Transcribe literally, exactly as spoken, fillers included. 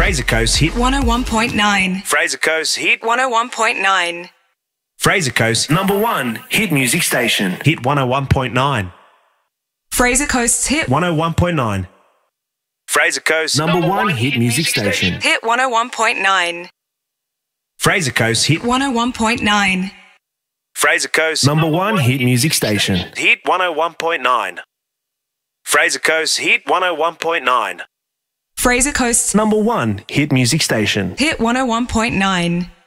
Fraser Coast Hit one oh one point nine. Fraser Coast Hit one oh one point nine. Fraser Coast Number one hit music station. Hit one oh one point nine. Fraser Coast's Hit one oh one point nine. Fraser Coast Number one hit music station. Hit one oh one point nine. Fraser Coast Hit one oh one point nine. Fraser Coast Number one hit music station. Hit one oh one point nine. Fraser Coast Hit one oh one point nine. Fraser Coast's Number one hit music station. Hit one oh one point nine.